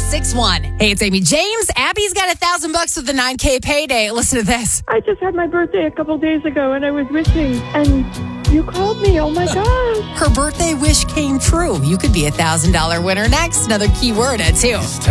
1061. Hey, it's Amy James. Abby's got $1,000 with the 9K payday. Listen to this. I just had my birthday a couple days ago, and I was wishing, and you called me. Oh, my gosh. Her birthday wish came true. You could be $1,000 winner next. Another keyword at 2.